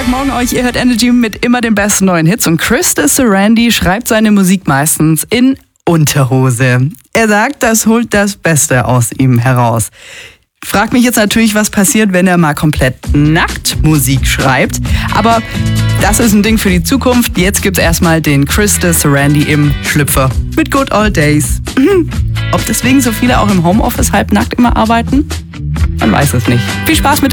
Montagmorgen euch. Ihr hört Energy mit immer den besten neuen Hits. Und Chris Sarandon schreibt seine Musik meistens in Unterhose. Er sagt, das holt das Beste aus ihm heraus. Frag mich jetzt natürlich, was passiert, wenn er mal komplett nackt Musik schreibt. Aber das ist ein Ding für die Zukunft. Jetzt gibt's erstmal den Chris Sarandon im Schlüpfer mit Good Old Days. Ob deswegen so viele auch im Homeoffice halbnackt immer arbeiten? Man weiß es nicht. Viel Spaß mit